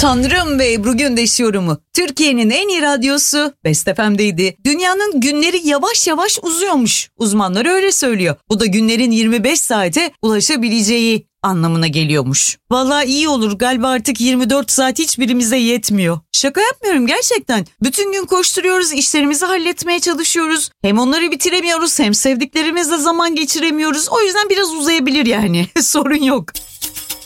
Tanrım ve Ebru Gündeş yorumu. Türkiye'nin en iyi radyosu Best FM'deydi. Dünyanın günleri yavaş yavaş uzuyormuş. Uzmanlar öyle söylüyor. Bu da günlerin 25 saate ulaşabileceği anlamına geliyormuş. Vallahi iyi olur, galiba artık 24 saat hiçbirimize yetmiyor. Şaka yapmıyorum gerçekten. Bütün gün koşturuyoruz, işlerimizi halletmeye çalışıyoruz. Hem onları bitiremiyoruz hem sevdiklerimizle zaman geçiremiyoruz. O yüzden biraz uzayabilir yani. Sorun yok.